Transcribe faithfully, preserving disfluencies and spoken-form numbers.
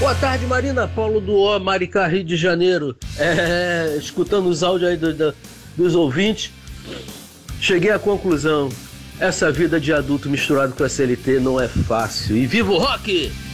Boa tarde, Marina. Paulo do O, Maricá, Rio de Janeiro. É, escutando os áudios aí do, do, dos ouvintes, cheguei à conclusão: essa vida de adulto misturado com a C L T não é fácil. E viva o rock!